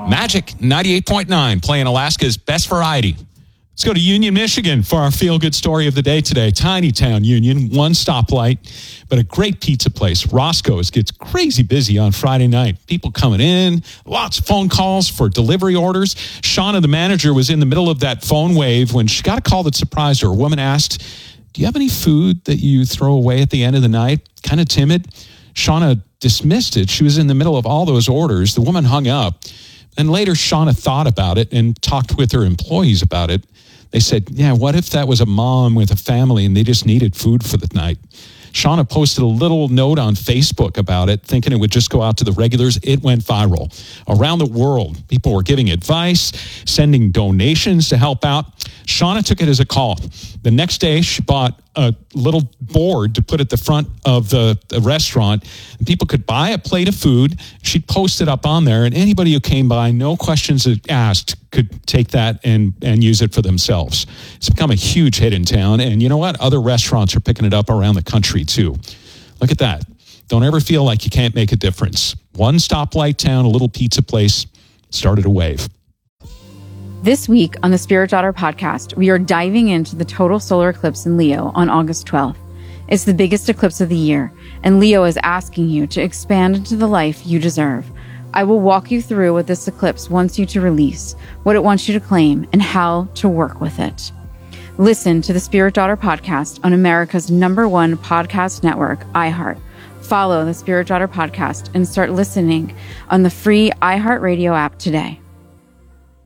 Magic 98.9, playing Alaska's best variety. Let's go to Union, Michigan for our feel-good story of the day today. Tiny town Union, one stoplight, but a great pizza place. Roscoe's gets crazy busy on Friday night. People coming in, lots of phone calls for delivery orders. Shauna, the manager, was in the middle of that phone wave when she got a call that surprised her. A woman asked, "Do you have any food that you throw away at the end of the night?" Kind of timid. Shauna dismissed it. She was in the middle of all those orders. The woman hung up. And later, Shauna thought about it and talked with her employees about it. They said, yeah, what if that was a mom with a family and they just needed food for the night? Shauna posted a little note on Facebook about it, thinking it would just go out to the regulars. It went viral. Around the world, people were giving advice, sending donations to help out. Shauna took it as a call. The next day, she bought a little board to put at the front of the restaurant. And people could buy a plate of food. She'd post it up on there, and anybody who came by, no questions asked, could take that and use it for themselves. It's become a huge hit in town, and you know what? Other restaurants are picking it up around the country, too. Look at that. Don't ever feel like you can't make a difference. One stoplight town, a little pizza place, started a wave. This week on the Spirit Daughter podcast, we are diving into the total solar eclipse in Leo on August 12th. It's the biggest eclipse of the year, and Leo is asking you to expand into the life you deserve. I will walk you through what this eclipse wants you to release, what it wants you to claim, and how to work with it. Listen to the Spirit Daughter podcast on America's #1 podcast network, iHeart. Follow the Spirit Daughter podcast and start listening on the free iHeartRadio app today.